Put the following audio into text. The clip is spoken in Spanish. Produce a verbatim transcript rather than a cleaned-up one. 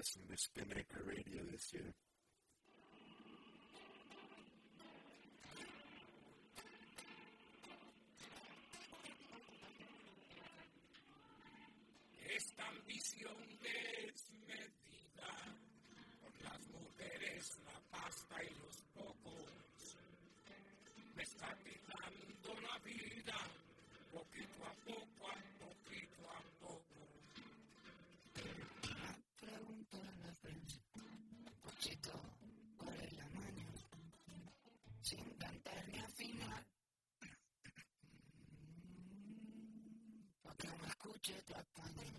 listening to Spinnaker Radio this year. Esta ambición desmedida por las mujeres, la pasta y los pocos me está quitando la vida, poquito a poco, a poquito a poco. Una pregunta a la prensa, Pochito, ¿cuál es la maña? Sin cantar ni afinar, para que me escuche tu España.